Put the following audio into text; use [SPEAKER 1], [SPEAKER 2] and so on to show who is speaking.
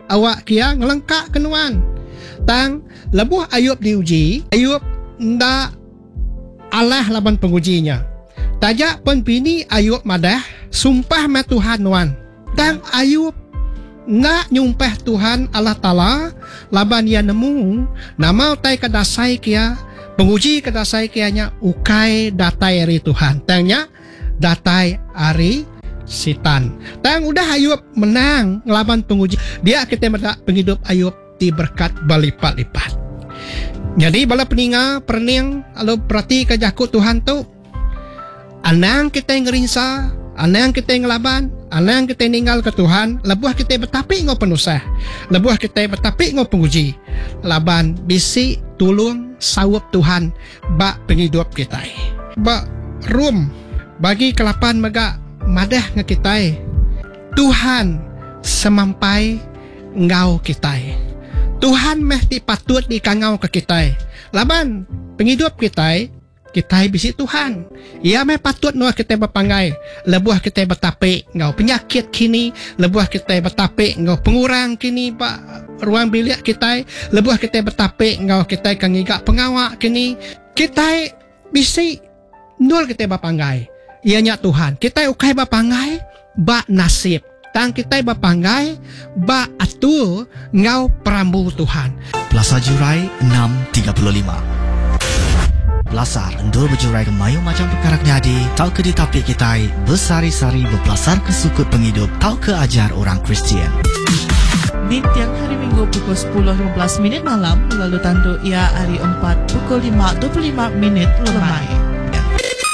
[SPEAKER 1] awak kia ngelengkak kenuan. Tang lebuh Ayub diuji, Ayub ndak alah laban pengujinya. Tajak pun bini Ayub madah sumpah ma Tuhan wan. Tang Ayub nak nyumpah Tuhan Allah Ta'ala laban ia nemu nama utai kadasai kia penguji kadasai kianya ukai datai ari Tuhan. Tangnya datai ari setan. Tang udah Ayub menang ngelaban penguji. Dia kita mendak penghidup Ayub diberkat balipat-lipat. Jadi bala peninga perning alo berarti kajaku Tuhan tu anang kita ngerinsa, anang kita ngelaban, anang kita ninggal ke Tuhan, lebuh kita bertapik ngau penusah, lebuh kita bertapik ngau penguji, laban bisi tulung sawap Tuhan bak penghidup kita. Bak rum bagi kelapan mega madah ngekitai Tuhan semampai ngau kitai. Tuhan mesti patut dikangau ke kita. Laban penghidup kita bisi Tuhan. Ia meh patut nuah kita berpangai. Lebuah kita bertapik ngau penyakit kini, lebuah kita bertapik ngau pengurang kini pak ruang bilik kita, lebuah kita bertapik ngau kita kangigak pengawak kini. Kita bisi nul kita berpangai. Ianya Tuhan. Kita ukai berpangai bak nasib. Tang kita berpangai ba atul ngau perambu Tuhan.
[SPEAKER 2] Plaza Jurai 635. Belasar endul berjurai ke mayu macam perkara nyadi. Tau ke ditapik kita bersari-sari berbelasar ke sukut penghidup. Tau ke ajar orang Kristian.
[SPEAKER 3] Di tiang hari Minggu pukul 10.15 malam lalu tandu ia hari 4 pukul 5.25 lemai.